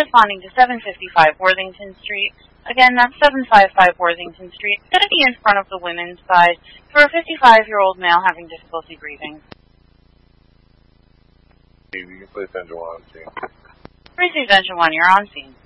responding to 755 Worthington Street. Again, that's 755 Worthington Street. It's going to be in front of the women's side for a 55-year-old male having difficulty breathing. You can place engine 1 on scene. Received engine 1, you're on scene.